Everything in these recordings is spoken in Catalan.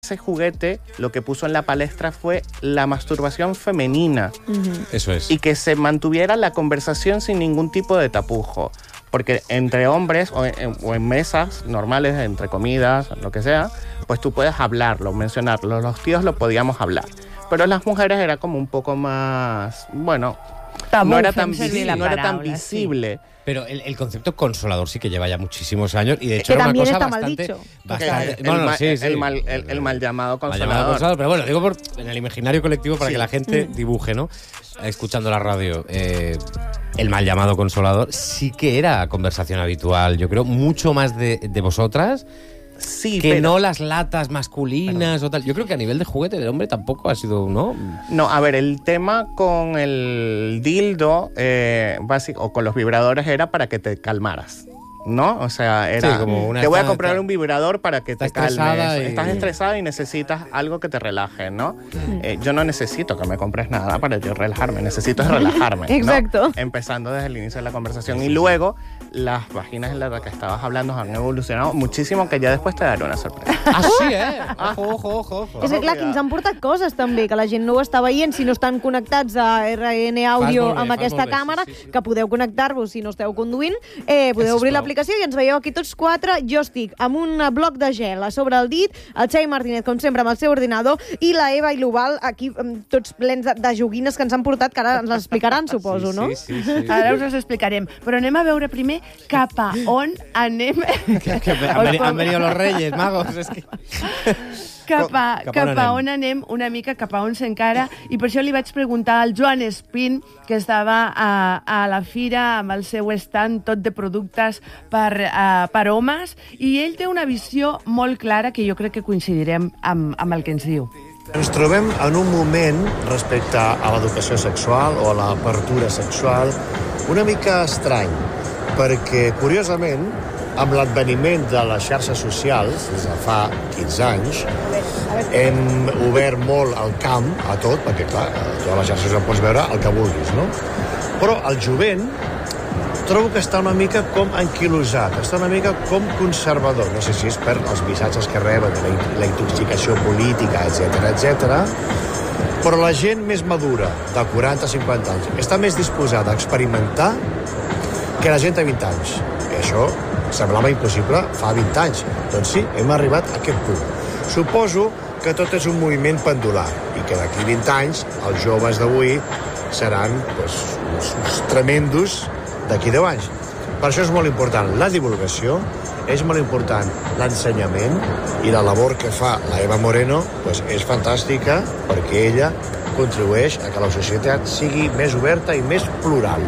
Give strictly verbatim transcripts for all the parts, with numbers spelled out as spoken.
ese juguete lo que puso en la palestra fue la masturbación femenina. Uh-huh. Eso es. Y que se mantuviera la conversación sin ningún tipo de tapujo. Porque entre hombres o en, o en mesas normales, entre comidas, lo que sea, pues tú puedes hablarlo, mencionarlo. Los tíos lo podíamos hablar. Pero las mujeres era como un poco más, bueno, Tabú, no era tan, fem servir visi- la no era tan paraula, visible. sí. Pero el, el concepto consolador sí que lleva ya muchísimos años y de hecho Que era una también cosa está mal bastante... dicho. bastante el, bueno, mal, sí, sí. el, mal, el, el mal llamado Mal consolador. llamado consolador. Pero bueno, digo por, en el imaginario colectivo para Sí. que la gente dibuje, ¿no? Escuchando la radio. Eh, el mal llamado consolador sí que era conversación habitual. Yo creo mucho más de, de vosotras Sí, que pero... no las latas masculinas o tal. Yo creo que a nivel de juguete del hombre tampoco ha sido, ¿no? No, a ver, el tema con el dildo eh, básico, o con los vibradores era para que te calmaras, ¿no? O sea, era, Sí, como una te voy a está- comprar está- un vibrador para que está te calmes. estresada y- Estás estresada y necesitas algo que te relaje, ¿no? Eh, yo no necesito que me compres nada para yo relajarme, necesito es relajarme, ¿no? Exacto. Empezando desde el inicio de la conversación. Y luego, las vaginas en las que estabas hablando han evolucionado muchísimo, que ya después te daré una sorpresa. Ah, sí, eh? Ojo, ojo, ojo, ojo. És que, clar, que ens han portat coses, també, que la gent no ho està veient si no estan connectats a R N Audio molt bé, amb fas aquesta molt bé, càmera, sí, sí, sí. que podeu connectar-vos si no esteu conduint, eh, podeu obrir Sisplau. l'aplicació i ens veieu aquí tots quatre. Jo estic amb un bloc de gel a sobre el dit, el Xavi Martínez, com sempre, amb el seu ordinador, i la Eva i l'Oval aquí, amb tots plens de, de joguines que ens han portat, que ara ens les explicaran, suposo, sí, no? Sí, sí, sí. Ara us les explicarem. Però anem a veure primer cap a on anem... Que, que han, veni, han venido los reyes, magos. Es que... Cap a, Cap a cap on a anem? on anem, una mica cap a on s'encara, i per això li vaig preguntar al Joan Espín, que estava a, a la fira amb el seu stand tot de productes per, uh, per homes, i ell té una visió molt clara que jo crec que coincidirem amb, amb el que ens diu. Ens trobem en un moment respecte a l'educació sexual o a l'apertura sexual una mica estrany, perquè, curiosament, amb l'adveniment de les xarxes socials, des de fa quinze anys, hem obert molt el camp a tot, perquè, clar, a totes les xarxes en pots veure el que vulguis, no? Però el jovent trobo que està una mica com anquilosat, està una mica com conservador. No sé si és per els missatges que reben, la, la intoxicació política, etcètera, etcètera. Però la gent més madura, de quaranta a cinquanta anys, està més disposada a experimentar que la gent de vint anys. I això semblava impossible fa vint anys. Doncs sí, hem arribat a aquest punt. Suposo que tot és un moviment pendular i que d'aquí vint anys els joves d'avui seran doncs, uns, uns tremendos d'aquí deu anys. Per això és molt important la divulgació, és molt important l'ensenyament, i la labor que fa la Eva Moreno doncs, és fantàstica, perquè ella contribueix a que la societat sigui més oberta i més plural.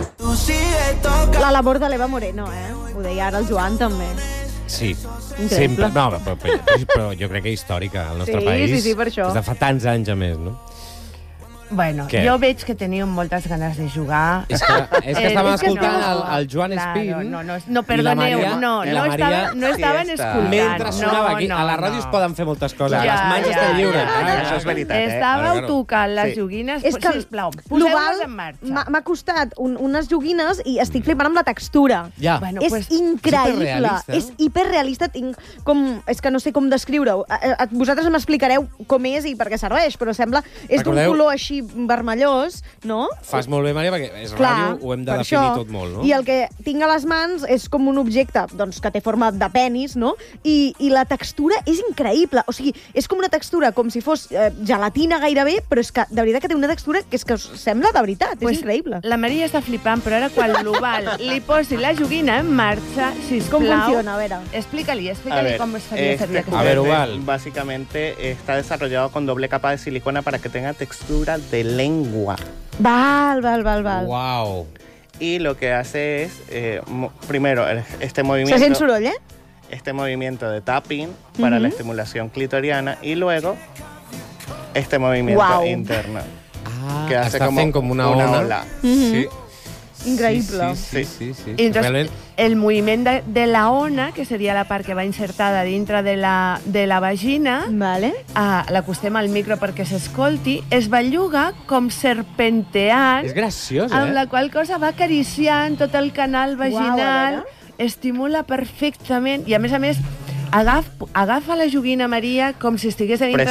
La labor de l'Eva Moreno, eh? Ho deia ara el Joan, també. Sí. Increïble. Sempre, no, però, però, però jo crec que històrica al nostre Sí, país. sí, sí, per això. Des de fa tants anys, a més, no? Bueno, Què? jo veig que teníeu moltes ganes de jugar. És que, és que Eh, estàvem és que escoltant no. el, el Joan Claro, Espín. no, no, no, i perdoneu, la Maria, no, i no, la Maria, estaven, no estaven Siesta. escoltant. Mentre sonava no, aquí, no, a la ràdio no. es poden fer moltes coses. Ja, les mans ja, estan ja, lliures. ja, Ah, ja. Això és veritat, eh? Estàveu Claro, claro. tocant les Sí. joguines, És pues, que sisplau, l'Oval poseu-les en marxa. m'ha m'ha costat un, unes joguines i estic flipant amb la textura. Ja. Bueno, és pues, increïble, hiperrealista. és hiperrealista. Tinc com, és que no sé com descriure-ho. A- a- Vosaltres m'explicareu com és i per què serveix, però sembla... És d'un Recordeu- color així vermellós, no? Fas molt bé, Maria, perquè és Clar, ràdio, ho hem de per definir això. tot molt, no? I el que tinc a les mans és com un objecte doncs, que té forma de penis, no? I, I la textura és increïble. O sigui, és com una textura com si fos eh, gelatina gairebé, però és que de veritat que té una textura que és que us sembla de veritat. Pues, és increïble. La Maria està flipant, però ara quan l'Oval li posi la joguina en marxa, sisplau... Com funciona? A veure. Explica-li, explica-li com es faria este servir aquesta A ver, juguete Ugal. básicamente está desarrollado con doble capa de silicona para que tenga textura de lengua. Val, val, val, val. Uau. Y lo que hace es, eh, mo- primero, el- este Se movimiento, sent soroll, eh? este movimiento de tapping para la estimulación clitoriana, y luego este movimiento Guau. interno Ah, que hace està como fent com una, una ona. ola. Sí. Increïble. Sí, sí, sí. sí, sí. I entonces, Realment, el moviment de, de la ona, que seria la part que va insertada dintre de la, de la vagina, Vale. ah, l'acostem al micro perquè s'escolti, es belluga com serpenteant, és graciós, amb eh? la qual cosa va acariciant tot el canal vaginal, Uau, a estimula perfectament, i a més a més, Agaf, agafa la joguina Maria com si estigués a dintre